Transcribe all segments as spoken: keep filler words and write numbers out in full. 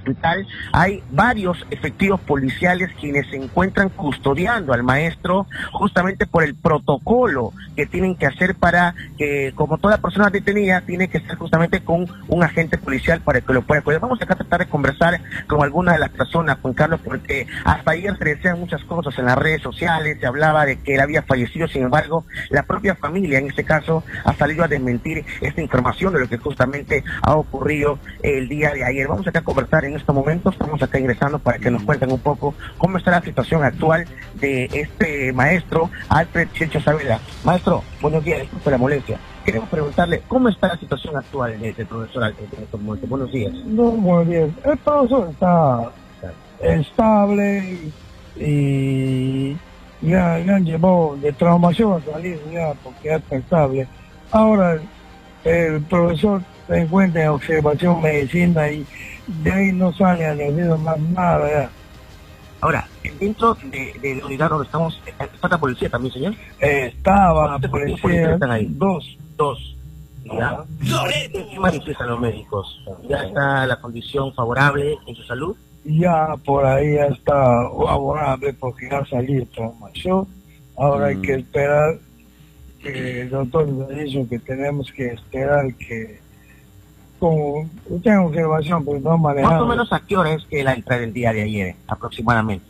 hospital hay varios efectivos policiales quienes se encuentran custodiando al maestro justamente por el protocolo que tienen que hacer para que, como toda persona detenida, tiene que estar justamente con un agente policial para que lo pueda cuidar. Vamos acá a tratar de conversar con alguna de las personas, Juan Carlos, porque hasta ayer se decían muchas cosas en las redes sociales, se hablaba de que él había fallecido, sin embargo, la propia familia, en este caso, ha salido a desmentir esta información de lo que justamente ha ocurrido el día de ayer. Vamos acá a conversar en estos momentos, estamos acá ingresando para que nos cuenten un poco cómo está la situación actual de este maestro, Alfred Chilcho Saavedra. Maestro, buenos días, disculpe la molestia. Queremos preguntarle, ¿cómo está la situación actual del profesor Alfred en estos momentos? Buenos días. No, buenos días. El profesor está estable y ya, ya llevó de traumación a salir ya porque ya está estable. Ahora el profesor se encuentra en observación medicina y de ahí no sale a decir más nada ya. Ahora, dentro de, de la unidad donde estamos, ¿está la policía también, señor? Eh, estaba la policía, están ahí? dos. Dos. ¿Ya? ¿Qué manifiestan los médicos? ¿Ya está la condición favorable en su salud? Ya por ahí ya está favorable porque ya salió traumación. Ahora mm. hay que esperar, que el doctor nos dijo que tenemos que esperar que, como tengo observación, pero no manejamos. ¿Más o menos a qué hora es que la entrada del día de ayer, aproximadamente?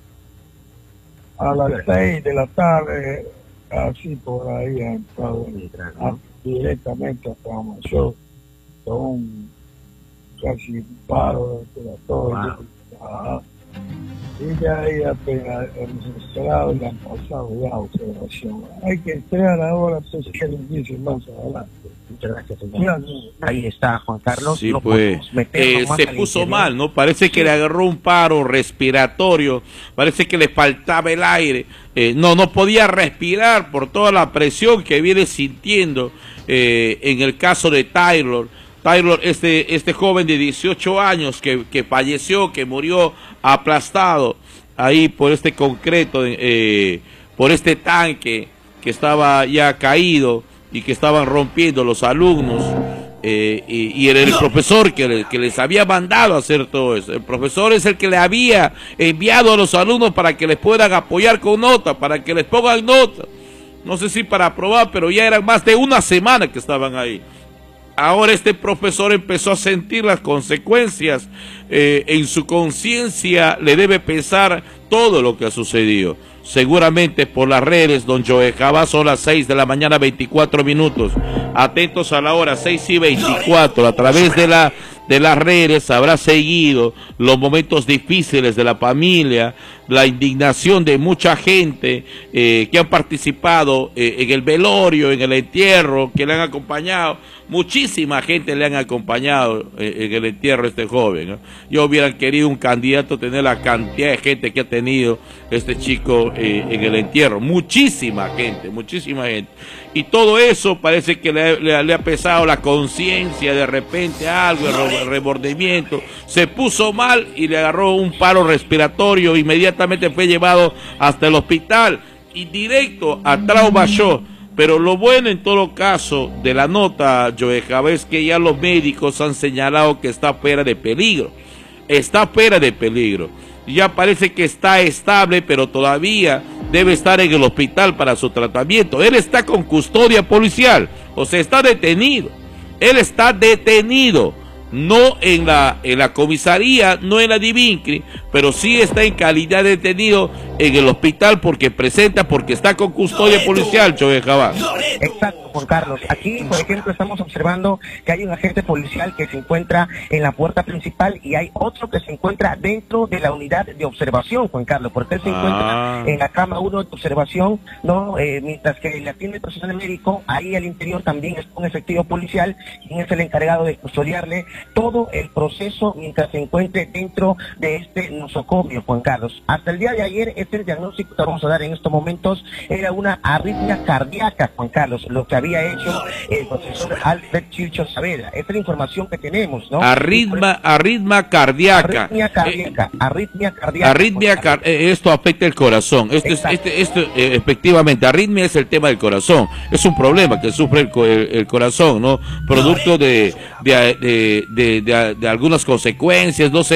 A las seis de la tarde, así por ahí ha entrado a, directamente a traumación, con un casi paro respiratorio. Wow. Y ya ahí apenas hemos esperado y han pasado ya observación. Hay que esperar ahora, pues que nos dicen más adelante. Muchas gracias, señor. Ahí está, Juan Carlos. Sí, no pues, eh, se puso mal, ¿no? Parece que le agarró un paro respiratorio, parece que le faltaba el aire. Eh, no, no podía respirar por toda la presión que viene sintiendo eh, en el caso de Taylor. Taylor, este, este joven de dieciocho años que, que falleció, que murió aplastado ahí por este concreto, eh, por este tanque que estaba ya caído y que estaban rompiendo los alumnos, eh, y, y era el profesor que, le, que les había mandado a hacer todo eso. El profesor es el que le había enviado a los alumnos para que les puedan apoyar con nota, para que les pongan nota. No sé si para aprobar, pero ya eran más de una semana que estaban ahí. Ahora este profesor empezó a sentir las consecuencias, eh, en su conciencia le debe pesar todo lo que ha sucedido. Seguramente por las redes, don Joe Jabá, son las seis de la mañana, veinticuatro minutos. Atentos a la hora, seis y veinticuatro. A través de la de las redes habrá seguido los momentos difíciles de la familia, la indignación de mucha gente eh, que han participado eh, en el velorio, en el entierro, que le han acompañado. Muchísima gente le han acompañado eh, en el entierro a este joven, ¿no? Yo hubiera querido un candidato tener la cantidad de gente que ha tenido este chico eh, en el entierro. Muchísima gente, muchísima gente. Y todo eso parece que le, le, le ha pesado la conciencia, de repente algo, el remordimiento. Se puso mal y le agarró un paro respiratorio. Inmediatamente fue llevado hasta el hospital y directo a Trauma Show. Pero lo bueno en todo caso de la nota, Joe Jabá, es que ya los médicos han señalado que está fuera de peligro. Está fuera de peligro. Ya parece que está estable, pero todavía debe estar en el hospital para su tratamiento. Él está con custodia policial, o sea, está detenido. Él está detenido. No en la, en la comisaría, no en la Divincri, pero sí está en calidad de detenido en el hospital porque presenta, porque está con custodia policial, Joe Jabá. Exacto, Juan Carlos. Aquí, por ejemplo, estamos observando que hay un agente policial que se encuentra en la puerta principal y hay otro que se encuentra dentro de la unidad de observación, Juan Carlos, porque él se encuentra ah. en la cama uno de observación, no, eh, mientras que le atiende el personal médico, ahí al interior también es un efectivo policial, quien es el encargado de custodiarle todo el proceso mientras se encuentre dentro de este nosocomio, Juan Carlos. Hasta el día de ayer, este diagnóstico que vamos a dar en estos momentos era una arritmia cardíaca, Juan Carlos, lo que había hecho el profesor Alfred Chilcho Saavedra. Esta es la información que tenemos, ¿no? Arritma, arritmia cardíaca. Arritmia cardíaca, eh, arritmia cardíaca. Arritmia car eh, esto afecta el corazón. Esto es, este, esto, eh, efectivamente, arritmia es el tema del corazón. Es un problema que sufre el, el, el corazón, ¿no? Producto de, de, de, de, de, de algunas consecuencias, no sé.